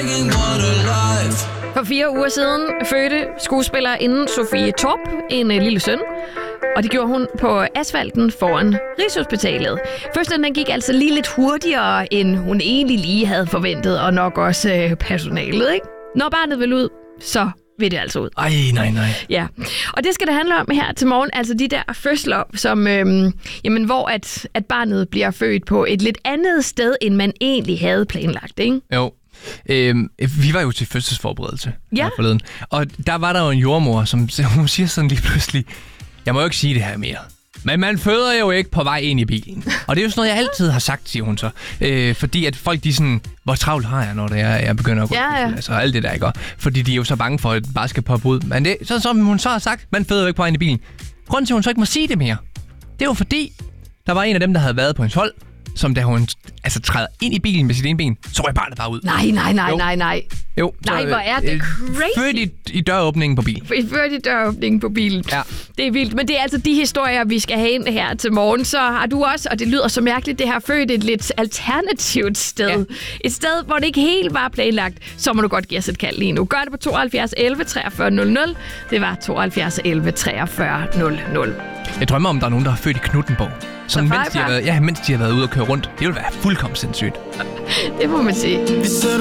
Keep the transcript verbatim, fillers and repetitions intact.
For fire uger siden fødte skuespillerinden Sofie Torp en øh, lille søn, og det gjorde hun på asfalten foran Rigshospitalet. Fødslen den gik altså lige lidt hurtigere, end hun egentlig lige havde forventet, og nok også øh, personalet, ikke? Når barnet vil ud, så vil det altså ud. Ej, nej, nej. Ja, og det skal det handle om her til morgen, altså de der fødsler, som, øhm, jamen, hvor at, at barnet bliver født på et lidt andet sted, end man egentlig havde planlagt, ikke? Jo. Øhm, vi var jo til fødselsforberedelse ja. forleden, og der var der jo en jordmor, som hun siger sådan lige pludselig, jeg må jo ikke sige det her mere, men man føder jo ikke på vej ind i bilen. Og det er jo sådan noget, jeg altid har sagt, siger hun så. Øh, fordi at folk, de sådan, hvor travlt har jeg, når det er, jeg begynder at gå ja, ja. altså alt det der, ikke? Fordi de er jo så bange for, at det bare skal poppe ud. Men det, så, som hun så har sagt, man føder jo ikke på vej ind i bilen. Grunden til, at hun så ikke må sige det mere, det er jo fordi, der var en af dem, der havde været på hendes hold, som da hun altså træder ind i bilen med sit ene ben, så røg barnet bare ud. Nej, nej, nej, jo. nej, nej. Jo, nej, så, hvor er det crazy. Født i, i døråbningen på bilen. Født i døråbningen på bilen. Ja. Det er vildt, men det er altså de historier, vi skal have ind her til morgen. Så har du også, og det lyder så mærkeligt, det har født et lidt alternativt sted. Ja. Et sted, hvor det ikke helt var planlagt. Så må du godt give os et kald lige nu. Gør det på tooghalvfjerds elleve treogfyrre nul nul. Det var tooghalvfjerds elleve treogfyrre nul nul. Jeg drømmer om, der er nogen, der har født i Knuttenborg. Sådan, mens de, har været, ja, mens de har været ude og køre rundt. Det ville være fuldkommen sindssygt. Det må man sige.